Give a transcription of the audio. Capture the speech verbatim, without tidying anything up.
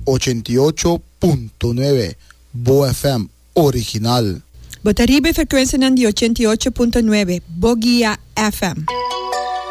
ochenta y ocho punto nueve Bo F M original. Botaribe frecuencia nandi ochenta y ocho punto nueve Boguía F M.